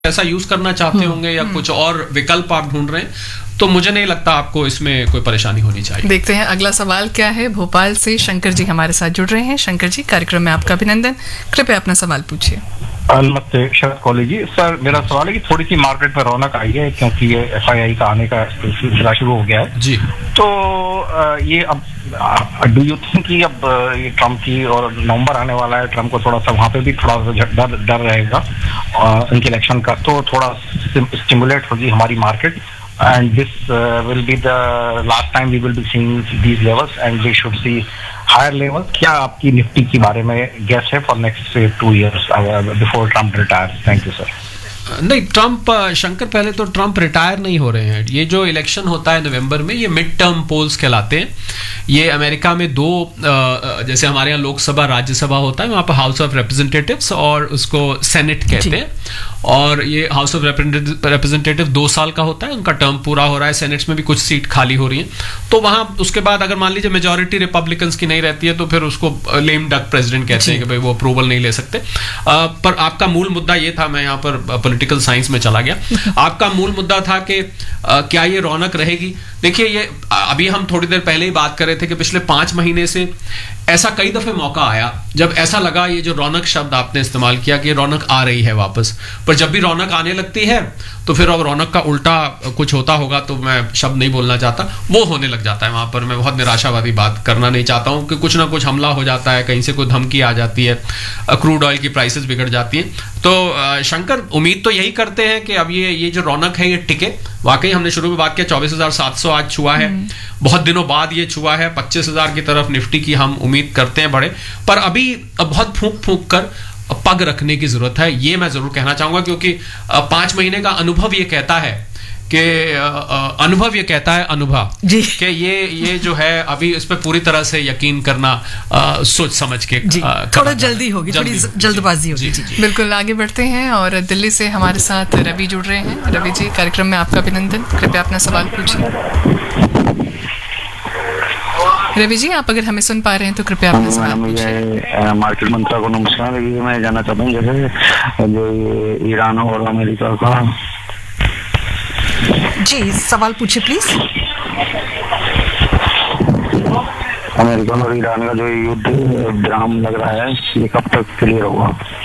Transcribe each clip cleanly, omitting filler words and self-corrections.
ऐसा यूज करना चाहते होंगे या कुछ और विकल्प आप ढूंढ रहे हैं, तो मुझे नहीं लगता आपको इसमें कोई परेशानी होनी चाहिए। देखते हैं अगला सवाल क्या है। भोपाल से शंकर जी हमारे साथ जुड़ रहे हैं। शंकर जी, कार्यक्रम में आपका अभिनंदन। कृपया अपना सवाल पूछिए। नमस्ते शरद कॉलेज जी। सर, मेरा सवाल है कि थोड़ी सी मार्केट में रौनक आई है क्योंकि ये FII का आने का सिलसिला शुरू हो गया है जी। तो ये अब डू यू थिंक कि अब ये ट्रम्प की और नवंबर आने वाला है, ट्रम्प को थोड़ा सा वहाँ पे भी थोड़ा सा डर रहेगा इनके इलेक्शन का, तो थोड़ा स्टिमुलेट होगी हमारी market, and this will be the last time we will be seeing these levels and we should see higher levels. क्या आपकी निफ्टी के बारे में guess है for next 2 years before Trump retires? Thank you sir. नहीं, Trump Shankar, पहले तो Trump retire नहीं हो रहे हैं। ये जो इलेक्शन होता है नवंबर में, ये मिड टर्म पोल्स कहलाते हैं। ये अमेरिका में दो जैसे हमारे यहाँ लोकसभा राज्यसभा होता है, वहाँ पर हाउस ऑफ रिप्रेजेंटेटिव्स और उसको सेनेट कहते हैं, और ये हाउस ऑफ रिप्रेजेंटेटिव 2 साल का होता है, उनका टर्म पूरा हो रहा है, सेनेट्स में भी कुछ सीट खाली हो रही हैं, तो वहाँ उसके बाद अगर मान लीजिए मेजॉरिटी रिपब्लिकन्स की नहीं रहती है तो फिर उसको लेम डक प्रेसिडेंट कहते हैं कि भाई वो अप्रूवल नहीं ले सकते। पर आपका मूल मुद्दा ये था, मैं यहाँ पर पॉलिटिकल साइंस में चला गया। आपका मूल मुद्दा था कि क्या ये रौनक रहेगी। देखिए, ये अभी हम थोड़ी देर पहले ही बात कर रहे थे कि पिछले 5 महीने से ऐसा कई दफे मौका आया जब ऐसा लगा, ये जो रौनक शब्द आपने इस्तेमाल किया कि रौनक आ रही है वापस, पर जब भी रौनक आने लगती है तो फिर अब रौनक का उल्टा कुछ होता होगा, तो मैं शब्द नहीं बोलना चाहता, वो होने लग जाता है वहां पर। मैं बहुत निराशावादी बात करना नहीं चाहता हूं कि कुछ ना कुछ हमला हो जाता है, कहीं से कोई धमकी आ जाती है, क्रूड ऑयल की प्राइसेस बिगड़ जाती हैं। तो शंकर, उम्मीद तो यही करते हैं कि अब ये जो रौनक है ये टिके। वाकई हमने शुरू में बात किया 24,700 आज छुआ है, बहुत दिनों बाद ये छुआ है। 25,000 की तरफ निफ्टी की हम उम्मीद करते हैं बढ़े, पर अभी बहुत फूंक फूंक कर पग रखने की जरूरत है, ये मैं जरूर कहना चाहूंगा, क्योंकि 5 महीने का अनुभव ये कहता है कि अनुभव कि ये जो है अभी इस पे पूरी तरह से यकीन करना सोच समझ के थोड़ा जल्दी होगी, थोड़ी जल्दबाजी होगी। बिल्कुल, आगे बढ़ते हैं और दिल्ली से हमारे साथ रवि जुड़ रहे हैं। रवि जी, कार्यक्रम में आपका अभिनंदन। कृपया अपना सवाल पूछिए। रवि जी, आप अगर हमें सुन पा रहे हैं तो कृपया अपना सवाल पूछिए। मार्केट मंत्रा को नमस्कार। मैं जानना चाहता हूँ जैसे जो ये ईरान और अमेरिका का। जी, सवाल पूछिए प्लीज। अमेरिका और ईरान का जो युद्ध विराम लग रहा है, ये कब तक क्लियर होगा?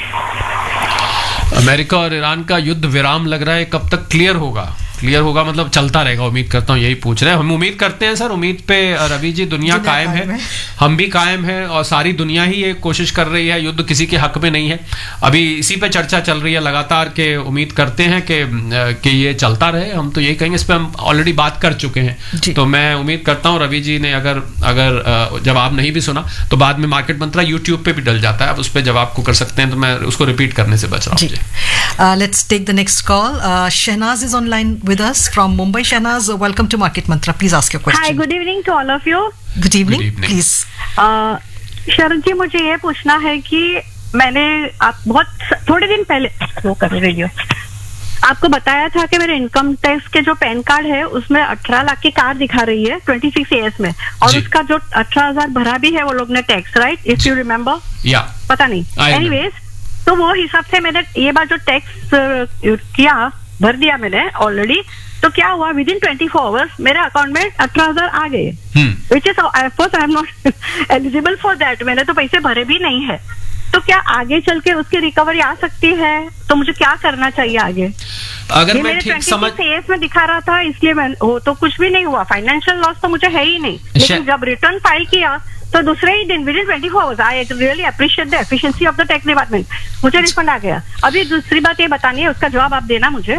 अमेरिका और ईरान का युद्ध विराम लग रहा है, कब तक क्लियर होगा? क्लियर होगा मतलब चलता रहेगा, उम्मीद करता हूँ, यही पूछ रहे हैं। हम उम्मीद करते हैं सर, उम्मीद पे रवि जी दुनिया कायम है, हम भी कायम है, और सारी दुनिया ही ये कोशिश कर रही है। युद्ध किसी के हक में नहीं है, अभी इसी पे चर्चा चल रही है लगातार के उम्मीद करते हैं कि ये चलता रहे। हम तो यही कहेंगे, इस पे हम ऑलरेडी बात कर चुके हैं, तो मैं उम्मीद करता हूँ रवि जी ने अगर जब आप नहीं भी सुना तो बाद में मार्केट मंत्रा यूट्यूब पे भी डल जाता है, आप उस पर जवाब को कर सकते हैं, तो मैं उसको रिपीट करने से बच रहा हूँ। Let's take the next call. Shehnaaz is online with us from Mumbai. Shahnaz, welcome to Market Mantra. Please ask your question. Hi, good evening to all of you. Good evening. Please. शरद जी, मुझे ये पूछना है कि मैंने थोड़े दिन पहले रेडियो आपको बताया था कि मेरे इनकम टैक्स के जो पैन कार्ड है उसमें 18 लाख की कार दिखा रही है 26 AS में, और उसका जो 18,000 भरा भी है वो लोग ने tax, right? If you remember, पता नहीं, एनीवेज, तो वो हिसाब से मैंने ये बार जो टैक्स भर दिया मैंने ऑलरेडी, तो क्या हुआ, विद इन 24 आवर्स मेरे अकाउंट में 18,000 आ गए, which is of course I am not eligible for that, मैंने तो पैसे भरे भी नहीं है। तो क्या आगे चल के उसकी रिकवरी आ सकती है? तो मुझे क्या करना चाहिए आगे? अगर मैं ठीक समझ AS में दिखा रहा था, इसलिए मैं तो कुछ भी नहीं हुआ, फाइनेंशियल लॉस तो मुझे है ही नहीं, लेकिन जब रिटर्न फाइल किया तो दूसरे ही दिन with in 24 hours I really appreciate the efficiency of the tax department, मुझे रिफंड आ गया। अभी दूसरी बात ये बतानी है, उसका जवाब आप देना मुझे।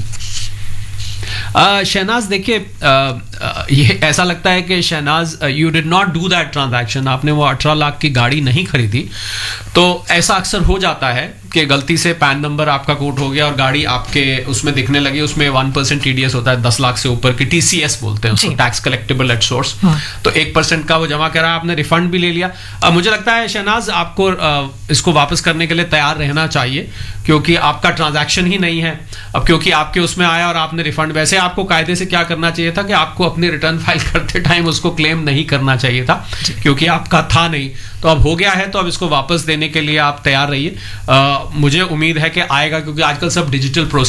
शहनाज, देखिए, ये ऐसा लगता है कि Shehnaaz you did not do that transaction, आपने वो 18 लाख की गाड़ी नहीं खरीदी। तो ऐसा अक्सर हो जाता है कि गलती से पैन नंबर आपका कोट हो गया और गाड़ी आपके उसमें दिखने लगी, उसमें 1% TDS होता है, 10 लाख से ऊपर की TCS बोलते हैं उसको, टैक्स कलेक्टेबल एट सोर्स, तो 1% का वो जमा करा, आपने रिफंड भी ले लिया। मुझे लगता है शहनाज आपको इसको वापस करने के लिए तैयार रहना चाहिए, क्योंकि आपका ट्रांजैक्शन ही नहीं है अब, क्योंकि आपके उसमें आया और आपने रिफंड, वैसे आपको कायदे से क्या करना चाहिए था कि आपको अपनी रिटर्न फाइल करते टाइम उसको क्लेम नहीं करना चाहिए था, क्योंकि आपका था नहीं। तो अब हो गया है, तो अब इसको वापस देने के लिए आप तैयार रहिए, मुझे उम्मीद है कि आएगा, क्योंकि आजकल सब डिजिटल